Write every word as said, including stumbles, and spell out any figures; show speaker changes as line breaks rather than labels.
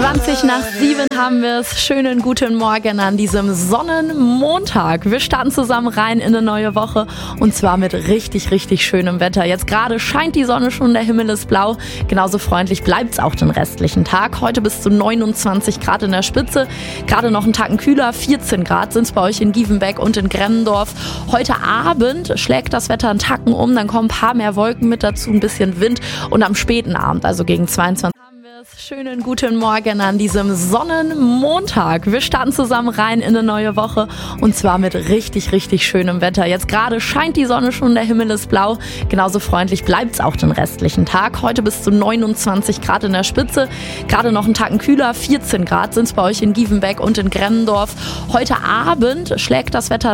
zwanzig nach sieben haben wir es. Schönen guten Morgen an diesem Sonnenmontag. Wir starten zusammen rein in eine neue Woche und zwar mit richtig, richtig schönem Wetter. Jetzt gerade scheint die Sonne schon, der Himmel ist blau. Genauso freundlich bleibt es auch den restlichen Tag. Heute bis zu neunundzwanzig Grad in der Spitze. Gerade noch einen Tacken kühler, vierzehn Grad sind es bei euch in Gievenbeck und in Gremmendorf. Heute Abend schlägt das Wetter einen Tacken um, dann kommen ein paar mehr Wolken mit dazu, ein bisschen Wind und am späten Abend, also gegen zweiundzwanzig. Schönen guten Morgen an diesem Sonnenmontag. Wir starten zusammen rein in eine neue Woche und zwar mit richtig, richtig schönem Wetter. Jetzt gerade scheint die Sonne schon, der Himmel ist blau. Genauso freundlich bleibt es auch den restlichen Tag. Heute bis zu neunundzwanzig Grad in der Spitze. Gerade noch einen Tacken kühler, vierzehn Grad sind es bei euch in Gievenbeck und in Gremmendorf. Heute Abend schlägt das Wetter